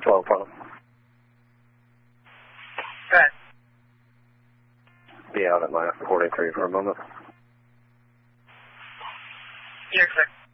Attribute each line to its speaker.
Speaker 1: 12 phone.
Speaker 2: Good.
Speaker 1: Be out at my 43 for a moment.
Speaker 2: You're good.